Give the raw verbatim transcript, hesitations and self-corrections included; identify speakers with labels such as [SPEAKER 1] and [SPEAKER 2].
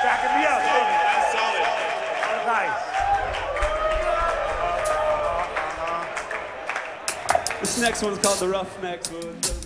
[SPEAKER 1] Backing me up, baby.
[SPEAKER 2] That's solid.
[SPEAKER 1] Nice.
[SPEAKER 3] This next one's called The Roughnecks.